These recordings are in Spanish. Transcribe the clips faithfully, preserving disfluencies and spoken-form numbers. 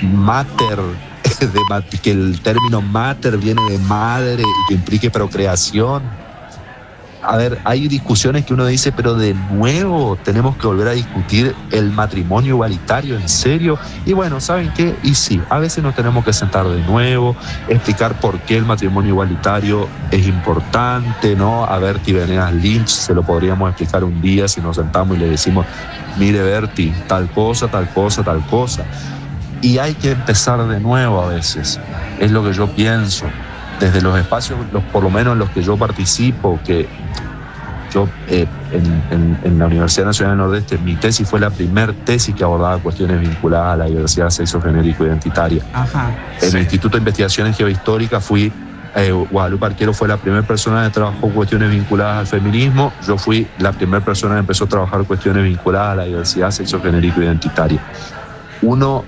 mater, de, que el término mater viene de madre y que implique procreación. A ver, hay discusiones que uno dice, pero de nuevo tenemos que volver a discutir el matrimonio igualitario, ¿en serio? Y bueno, ¿saben qué? Y sí, a veces nos tenemos que sentar de nuevo, explicar por qué el matrimonio igualitario es importante, ¿no? A Bertie Venegas Lynch se lo podríamos explicar un día si nos sentamos y le decimos, mire Bertie, tal cosa, tal cosa, tal cosa. Y hay que empezar de nuevo a veces, es lo que yo pienso. Desde los espacios, los, por lo menos en los que yo participo, que yo eh, en, en, en la Universidad Nacional del Nordeste, mi tesis fue la primer tesis que abordaba cuestiones vinculadas a la diversidad sexo-genérico-identitaria. Ajá, en sí. el Instituto de Investigaciones Geohistóricas fui, eh, Guadalupe Arquero fue la primera persona que trabajó cuestiones vinculadas al feminismo, yo fui la primera persona que empezó a trabajar cuestiones vinculadas a la diversidad sexo-genérico-identitaria. Uno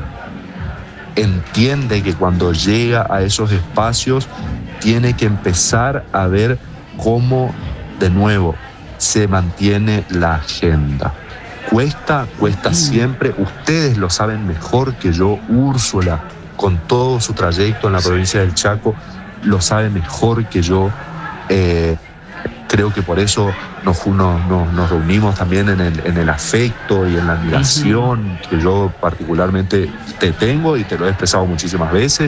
entiende que cuando llega a esos espacios tiene que empezar a ver cómo, de nuevo, se mantiene la agenda. Cuesta, cuesta siempre. Ustedes lo saben mejor que yo. Úrsula, con todo su trayecto en la provincia del Chaco, lo sabe mejor que yo. Eh, creo que por eso nos, nos, nos reunimos también en el, en el afecto y en la admiración uh-huh. que yo particularmente te tengo y te lo he expresado muchísimas veces,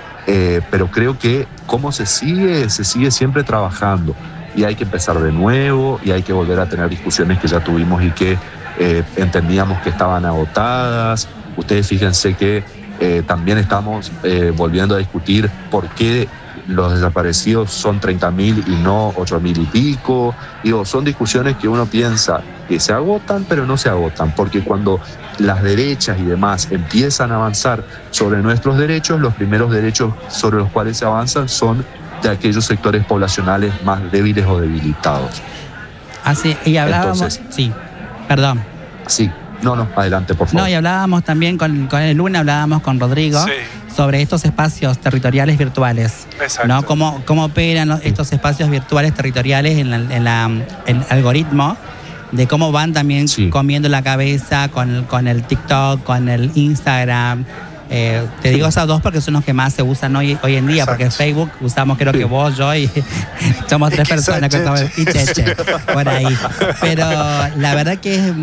eh, pero creo que cómo se sigue, se sigue siempre trabajando y hay que empezar de nuevo y hay que volver a tener discusiones que ya tuvimos y que eh, entendíamos que estaban agotadas. Ustedes fíjense que eh, también estamos eh, volviendo a discutir por qué los desaparecidos son treinta mil y no ocho mil y pico. Digo, son discusiones que uno piensa que se agotan, pero no se agotan, porque cuando las derechas y demás empiezan a avanzar sobre nuestros derechos, los primeros derechos sobre los cuales se avanzan son de aquellos sectores poblacionales más débiles o debilitados. Así, y hablábamos... Entonces, sí, perdón. Sí, no, no, adelante, por favor. No, y hablábamos también con, con el Luna, hablábamos con Rodrigo, sí, sobre estos espacios territoriales virtuales. Exacto. ¿No? Cómo, cómo operan estos espacios virtuales territoriales en, la, en, la, en el algoritmo, de cómo van también sí. comiendo la cabeza con, con el TikTok, con el Instagram. Eh, te digo esas dos porque son los que más se usan hoy, hoy en día. Exacto. Porque Facebook usamos creo sí. que vos, yo y somos tres personas que estamos, y Cheche, por ahí. Pero la verdad que es,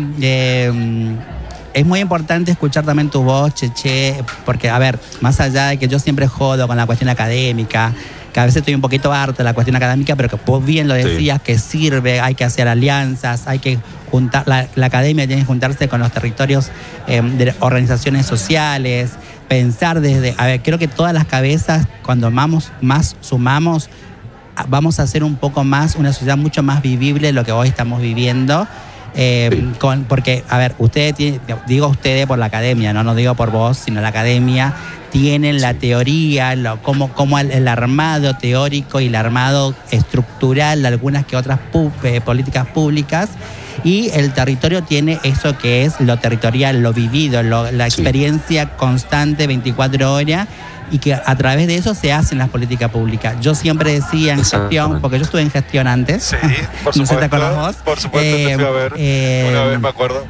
eh, es muy importante escuchar también tu voz, Cheche, porque a ver, más allá de que yo siempre jodo con la cuestión académica, que a veces estoy un poquito harto de la cuestión académica, pero que vos bien lo decías, sí. que sirve, hay que hacer alianzas, hay que juntar, la, la academia tiene que juntarse con los territorios eh, de organizaciones sociales, pensar desde, a ver, creo que todas las cabezas, cuando más, más sumamos, vamos a hacer un poco más, una sociedad mucho más vivible de lo que hoy estamos viviendo. Eh, sí. con, porque, a ver, ustedes, tiene, digo ustedes por la academia, no, no digo por vos, sino la academia, tienen la teoría, lo, como, como el, el armado teórico y el armado estructural de algunas que otras pu- eh, políticas públicas, y el territorio tiene eso que es lo territorial, lo vivido, lo, la experiencia sí. constante veinticuatro horas, y que a través de eso se hacen las políticas públicas. Yo siempre decía en gestión, porque yo estuve en gestión antes. Sí, por supuesto. No sé si te acordás vos. Por supuesto, eh, te fui a ver eh, una vez, me acuerdo.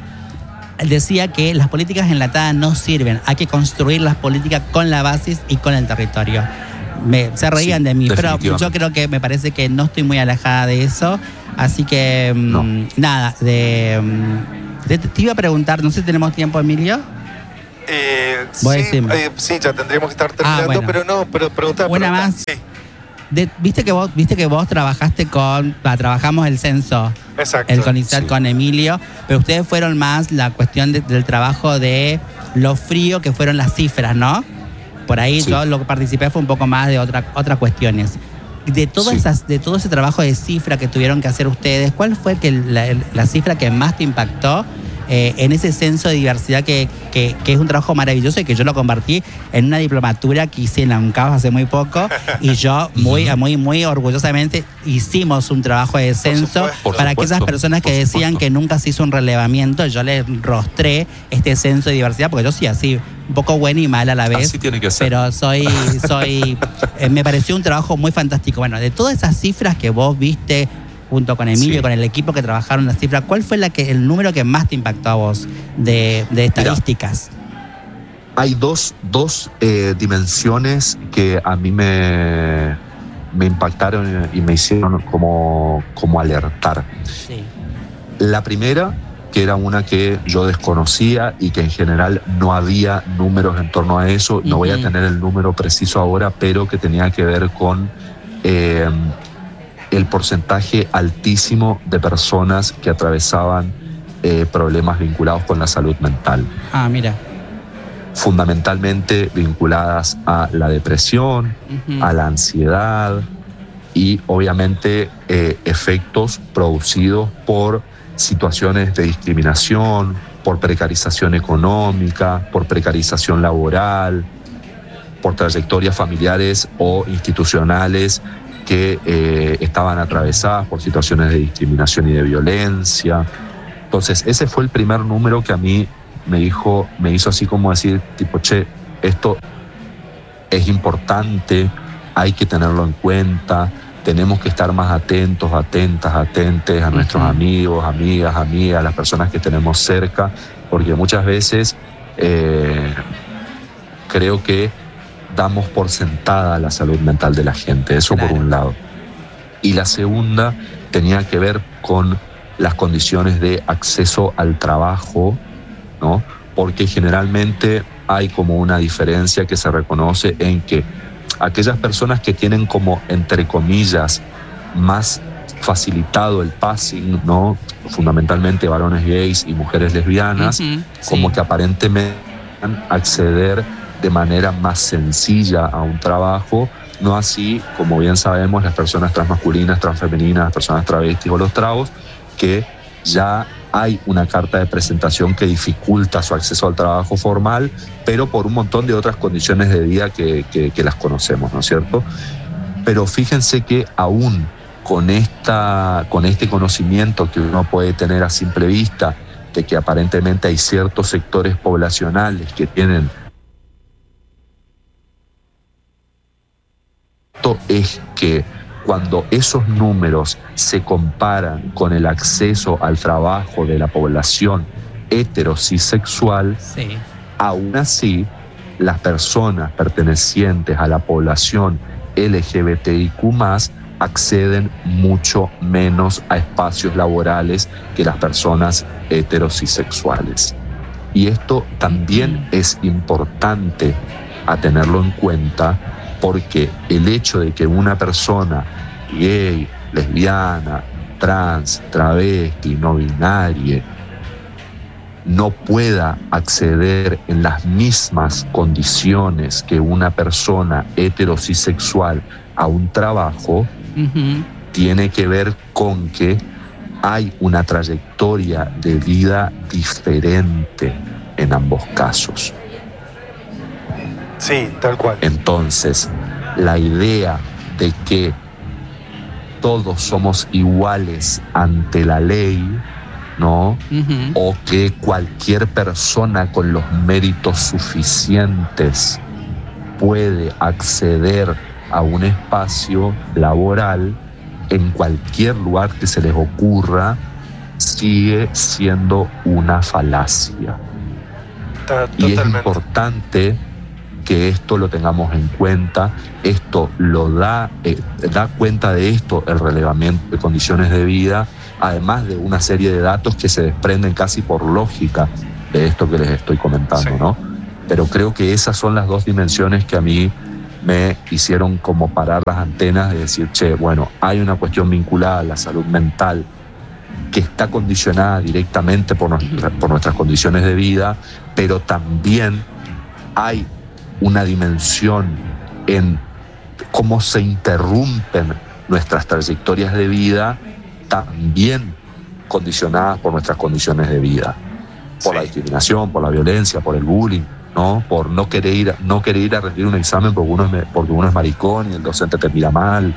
Decía que las políticas enlatadas no sirven, hay que construir las políticas con la base y con el territorio. Me, se reían sí, de mí, pero yo creo que me parece que no estoy muy alejada de eso, así que no. mmm, nada, de, de, te iba a preguntar, no sé si tenemos tiempo, Emilio. Eh, sí, eh, sí, ya tendríamos que estar terminando, ah, bueno. pero no, pero pregunta, Una pregunta. más. Sí. De, viste que vos, viste que vos trabajaste con, bah, trabajamos el censo, exacto, el CONICET sí. con Emilio, pero ustedes fueron más la cuestión de, del trabajo de lo frío que fueron las cifras, ¿no? Por ahí sí. yo lo que participé fue un poco más de otra, otras cuestiones. De todas sí. esas, de todo ese trabajo de cifra que tuvieron que hacer ustedes, ¿cuál fue que la, la cifra que más te impactó eh, en ese censo de diversidad que, que, que es un trabajo maravilloso y que yo lo convertí en una diplomatura que hice en la UNCAV hace muy poco, y yo muy, muy, muy orgullosamente hicimos un trabajo de censo por supuesto, para aquellas personas que decían que nunca se hizo un relevamiento. Yo les rostré este censo de diversidad, porque yo sí así un poco buena y mala a la vez. Así tiene que ser. Pero soy, soy eh, me pareció un trabajo muy fantástico. Bueno, de todas esas cifras que vos viste junto con Emilio, sí. con el equipo que trabajaron las cifras, ¿cuál fue la que, el número que más te impactó a vos de, de estadísticas? hay dos, dos eh, dimensiones que a mí me, me impactaron y me hicieron como, como alertar. Sí. La primera, que era una que yo desconocía y que en general no había números en torno a eso, uh-huh. No voy a tener el número preciso ahora, pero que tenía que ver con eh, el porcentaje altísimo de personas que atravesaban eh, problemas vinculados con la salud mental. Ah, mira. Fundamentalmente vinculadas a la depresión, uh-huh. a la ansiedad y obviamente eh, efectos producidos por situaciones de discriminación, por precarización económica, por precarización laboral, por trayectorias familiares o institucionales que eh, estaban atravesadas por situaciones de discriminación y de violencia. Entonces, ese fue el primer número que a mí me dijo, me hizo así como decir, tipo, che, esto es importante, hay que tenerlo en cuenta. Tenemos que estar más atentos, atentas, atentes a nuestros uh-huh. amigos, amigas, amigas, las personas que tenemos cerca, porque muchas veces eh, creo que damos por sentada la salud mental de la gente, eso claro. Por un lado. Y la segunda tenía que ver con las condiciones de acceso al trabajo, ¿no? Porque generalmente hay como una diferencia que se reconoce en que aquellas personas que tienen como, entre comillas, más facilitado el passing, ¿no? Fundamentalmente varones gays y mujeres lesbianas, uh-huh, como sí. que aparentemente puedan acceder de manera más sencilla a un trabajo, no así, como bien sabemos, las personas transmasculinas, transfemeninas, las personas travestis o los trabos, que ya hay una carta de presentación que dificulta su acceso al trabajo formal, pero por un montón de otras condiciones de vida que, que, que las conocemos, ¿no es cierto? Pero fíjense que aún con, esta, con este conocimiento que uno puede tener a simple vista, de que aparentemente hay ciertos sectores poblacionales que tienen... Esto es que cuando esos números se comparan con el acceso al trabajo de la población heterosexual, sí. aún así las personas pertenecientes a la población L G B T I Q más, acceden mucho menos a espacios laborales que las personas heterosexuales. Y esto también es importante a tenerlo en cuenta, porque el hecho de que una persona gay, lesbiana, trans, travesti, no binaria, no pueda acceder en las mismas condiciones que una persona heterosexual a un trabajo, uh-huh. tiene que ver con que hay una trayectoria de vida diferente en ambos casos. Sí, tal cual. Entonces, la idea de que todos somos iguales ante la ley, ¿no? Uh-huh. O que cualquier persona con los méritos suficientes puede acceder a un espacio laboral en cualquier lugar que se les ocurra, sigue siendo una falacia. Totalmente. Y es importante que esto lo tengamos en cuenta. Esto lo da, eh, da cuenta de esto el relevamiento de condiciones de vida, además de una serie de datos que se desprenden casi por lógica de esto que les estoy comentando, sí. ¿no? Pero creo que esas son las dos dimensiones que a mí me hicieron como parar las antenas de decir, che, bueno, hay una cuestión vinculada a la salud mental que está condicionada directamente por, nuestra, por nuestras condiciones de vida, pero también hay una dimensión en cómo se interrumpen nuestras trayectorias de vida, también condicionadas por nuestras condiciones de vida, por sí. la discriminación, por la violencia, por el bullying, ¿no? Por no querer ir, no querer ir a rendir un examen porque uno, es, porque uno es maricón y el docente te mira mal.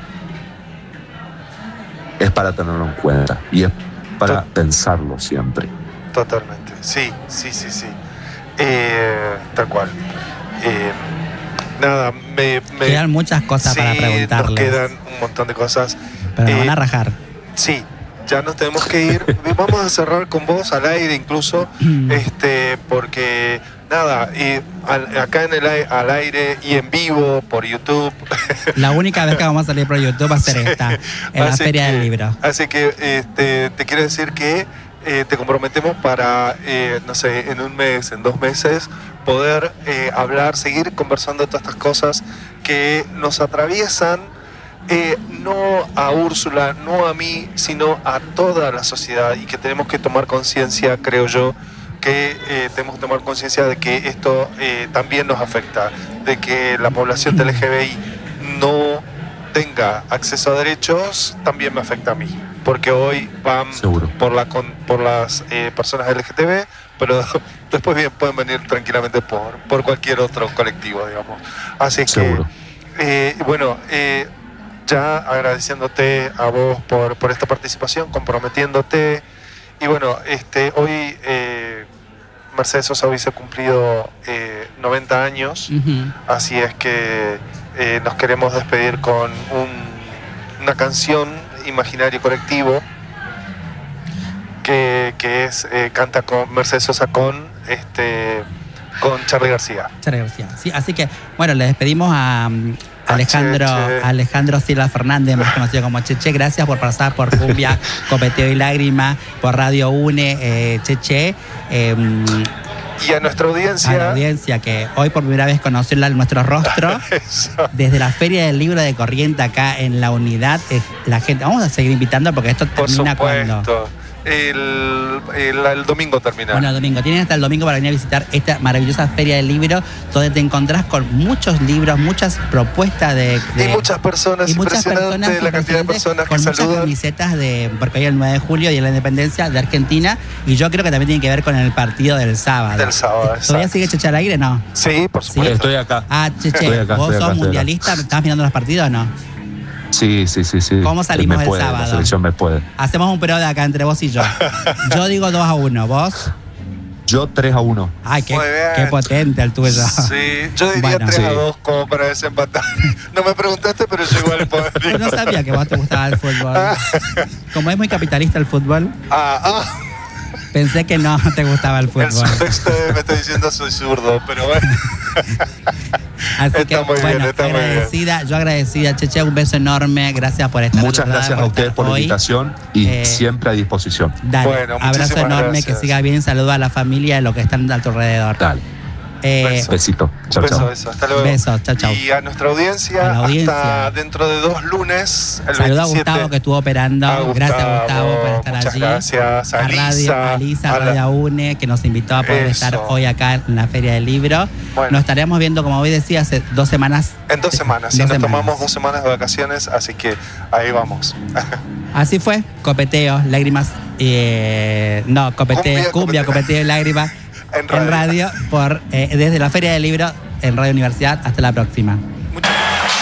Es para tenerlo en cuenta y es para Tot- pensarlo siempre. Totalmente, sí, sí, sí, sí. Eh, tal cual. Eh, nada, me, me... Quedan muchas cosas sí, para preguntarles. Nos quedan un montón de cosas. Pero me eh, van a rajar. Sí, ya nos tenemos que ir. Vamos a cerrar con vos al aire incluso, este, porque nada, y al, acá en el al aire y en vivo por YouTube. La única vez que vamos a salir por YouTube va a ser esta, en la Feria que, del Libro. Así que este, te quiero decir que eh, te comprometemos para, eh, no sé, en un mes, en dos meses, poder eh, hablar, seguir conversando de todas estas cosas que nos atraviesan, eh, no a Úrsula, no a mí, sino a toda la sociedad, y que tenemos que tomar conciencia, creo yo, que eh, tenemos que tomar conciencia de que esto eh, también nos afecta, de que la población L G B I no tenga acceso a derechos, también me afecta a mí, porque hoy van Seguro. por, la, con, por las eh, personas L G T B, pero después bien pueden venir tranquilamente por, por cualquier otro colectivo, digamos. Así Seguro. que, eh, bueno, eh, ya agradeciéndote a vos por, por esta participación, comprometiéndote, y bueno, este, hoy eh, Mercedes Sosa hubiese cumplido eh, noventa años, uh-huh. así es que eh, nos queremos despedir con un, una canción, Imaginario Colectivo, que, que es eh, canta con Mercedes Sosa con este con Charly García. Charly García, sí, así que bueno, le despedimos a Alejandro, Cheche. Alejandro Silva Fernández, más conocido como Cheche. Gracias por pasar por Cumbia, Copeteo y Lágrima, por Radio UNE, eh, Cheche. Eh, y a nuestra audiencia. A la audiencia que hoy por primera vez conoció la, nuestro rostro. Desde la Feria del Libro de Corriente acá en la unidad. Eh, la gente, vamos a seguir invitando porque esto termina cuando. El, el, el domingo termina. Bueno, el domingo. Tienen hasta el domingo para venir a visitar esta maravillosa Feria del Libro, donde te encontrás con muchos libros, muchas propuestas de... de y muchas personas, y muchas personas la cantidad de personas con que muchas saludan. Camisetas de, porque hoy es el nueve de julio y es la independencia de Argentina, y yo creo que también tiene que ver con el partido del sábado. Del sábado, ¿Todavía sigue Cheche al aire, no? Sí, por supuesto. ¿Sí? Estoy acá. Ah, Cheche, acá, ¿vos sos acá, mundialista? ¿Estás mirando los partidos o no? Sí, sí, sí, sí. ¿Cómo salimos me el puede, sábado? La selección me puede. Hacemos un pro de acá entre vos y yo. Yo digo dos a uno, ¿vos? Yo tres a uno. Ay, qué, qué potente el tuyo. Sí, yo diría bueno. tres a dos como para desempatar. No me preguntaste, pero yo igual podría. No sabía que a vos te gustaba el fútbol. Como es muy capitalista el fútbol. Ah, ah. Pensé que no te gustaba el fútbol. El subtexto me está diciendo soy zurdo, pero bueno. Así está que, muy bueno, bien, está agradecida, muy bien. yo agradecida, Cheche, un beso enorme, gracias por estar. Muchas gracias a ustedes por la invitación y eh, siempre a disposición. Dale, bueno, abrazo enorme, gracias. Que siga bien, saluda a la familia y a los que están a tu alrededor. Dale. Eh, beso. Besito. Chao, beso, chao. beso. Hasta luego. Besos, chao, chao. Y a nuestra audiencia, a la audiencia. Hasta dentro de dos lunes, el Saluda veintisiete. a Gustavo que estuvo operando. A Gustavo, gracias, Gustavo, por estar muchas allí. Gracias. A, a Radio, a Lisa, a Radio la... UNE, que nos invitó a poder Eso. estar hoy acá en la Feria del Libro. Bueno. Nos estaremos viendo, como hoy decía, hace dos semanas. En dos semanas, sí, dos nos semanas. tomamos dos semanas de vacaciones, así que ahí vamos. Así fue, Copeteo, Lágrimas, eh, no, Copeteo, Cumbia, Cumbia Copeteo y Lágrimas. En radio, en radio por, eh, desde la Feria del Libro en Radio Universidad. Hasta la próxima.